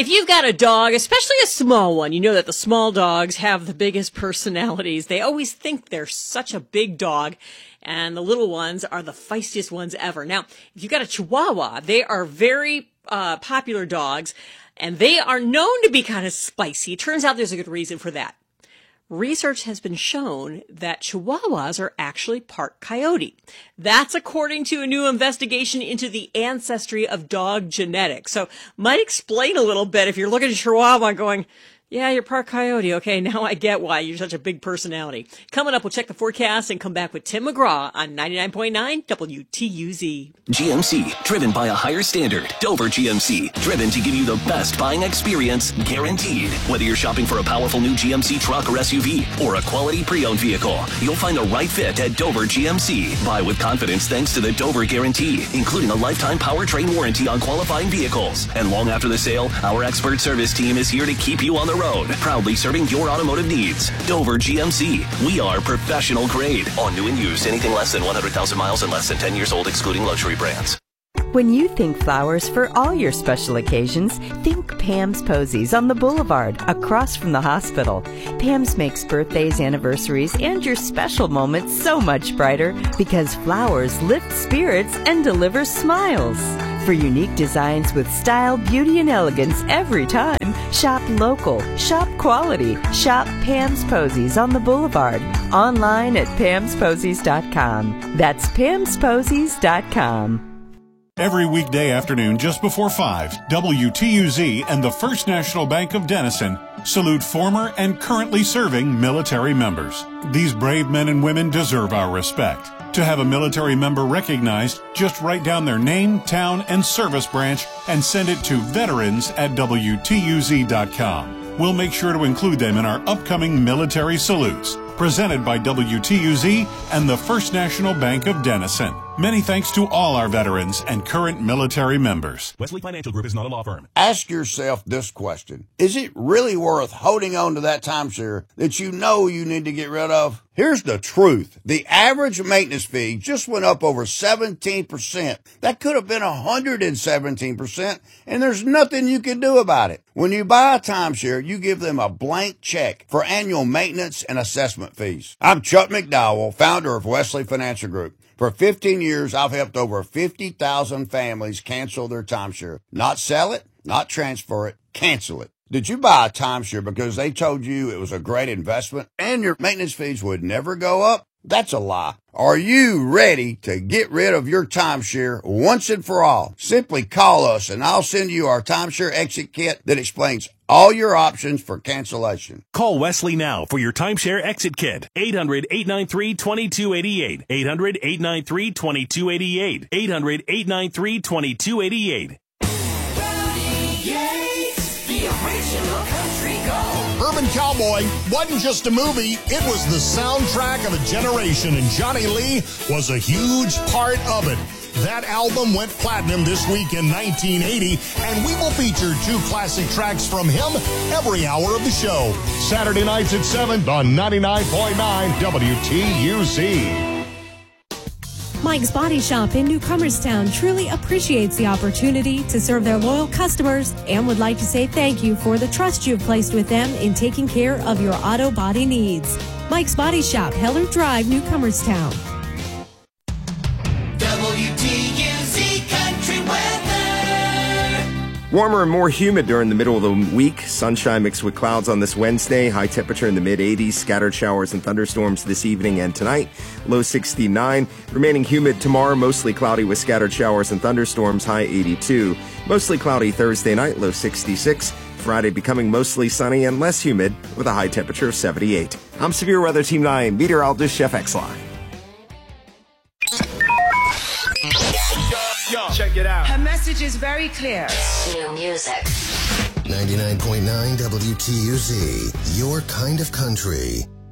If you've got a dog, especially a small one, you know that the small dogs have the biggest personalities. They always think they're such a big dog, and the little ones are the feistiest ones ever. Now, if you've got a Chihuahua, they are very popular dogs, and they are known to be kind of spicy. It turns out there's a good reason for that. Research has been shown that Chihuahuas are actually part coyote. That's according to a new investigation into the ancestry of dog genetics. So might explain a little bit if you're looking at Chihuahua going, yeah, you're part coyote. Okay, now I get why you're such a big personality. Coming up, we'll check the forecast and come back with Tim McGraw on 99.9 WTUZ. GMC, driven by a higher standard. Dover GMC, driven to give you the best buying experience, guaranteed. Whether you're shopping for a powerful new GMC truck or SUV, or a quality pre-owned vehicle, you'll find the right fit at Dover GMC. Buy with confidence thanks to the Dover Guarantee, including a lifetime powertrain warranty on qualifying vehicles. And long after the sale, our expert service team is here to keep you on the road, proudly serving your automotive needs. Dover GMC. We are professional grade. On new and used, anything less than 100,000 miles and less than 10 years old, excluding luxury brands. When you think flowers for all your special occasions, think Pam's Posies on the Boulevard, across from the hospital. Pam's makes birthdays, anniversaries, and your special moments so much brighter because flowers lift spirits and deliver smiles. For unique designs with style, beauty, and elegance every time, shop local, shop quality, shop Pam's Posies on the Boulevard. Online at pamsposies.com. That's pamsposies.com. Every weekday afternoon just before 5, WTUZ and the First National Bank of Denison salute former and currently serving military members. These brave men and women deserve our respect. To have a military member recognized, just write down their name, town, and service branch and send it to veterans@WTUZ.com. We'll make sure to include them in our upcoming military salutes. Presented by WTUZ and the First National Bank of Denison. Many thanks to all our veterans and current military members. Wesley Financial Group is not a law firm. Ask yourself this question. Is it really worth holding on to that timeshare that you know you need to get rid of? Here's the truth. The average maintenance fee just went up over 17%. That could have been 117%, and there's nothing you can do about it. When you buy a timeshare, you give them a blank check for annual maintenance and assessment fees. I'm Chuck McDowell, founder of Wesley Financial Group. For 15 years, I've helped over 50,000 families cancel their timeshare. Not sell it, not transfer it, cancel it. Did you buy a timeshare because they told you it was a great investment and your maintenance fees would never go up? That's a lie. Are you ready to get rid of your timeshare once and for all? Simply call us and I'll send you our timeshare exit kit that explains all your options for cancellation. Call Wesley now for your timeshare exit kit. 800-893-2288. 800-893-2288. 800-893-2288. Urban Cowboy wasn't just a movie, it was the soundtrack of a generation, and Johnny Lee was a huge part of it. That album went platinum this week in 1980, and we will feature 2 classic tracks from him every hour of the show. Saturday nights at 7 on 99.9 WTUZ. Mike's Body Shop in Newcomerstown truly appreciates the opportunity to serve their loyal customers and would like to say thank you for the trust you've placed with them in taking care of your auto body needs. Mike's Body Shop, Heller Drive, Newcomerstown. WTUZ Country Weather. Warmer and more humid during the middle of the week. Sunshine mixed with clouds on this Wednesday. High temperature in the mid-80s. Scattered showers and thunderstorms this evening and tonight. Low 69. Remaining humid tomorrow. Mostly cloudy with scattered showers and thunderstorms. High 82. Mostly cloudy Thursday night. Low 66. Friday becoming mostly sunny and less humid with a high temperature of 78. I'm Severe Weather Team 9 meteorologist Chef X-Line. Check it out. Her message is very clear. New music. 99.9 WTUZ, your kind of country.